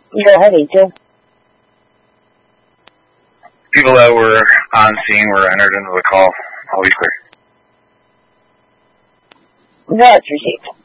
Go ahead, Angel. People that were on scene were entered into the call. I'll be clear. That's received.